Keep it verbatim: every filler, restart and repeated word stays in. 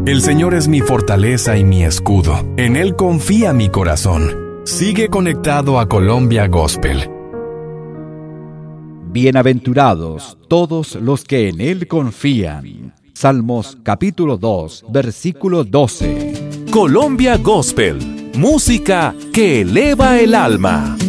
El Señor es mi fortaleza y mi escudo. En Él confía mi corazón. Sigue conectado a Colombia Gospel. Bienaventurados todos los que en Él confían. Salmos capítulo dos, versículo doce. Colombia Gospel, música que eleva el alma.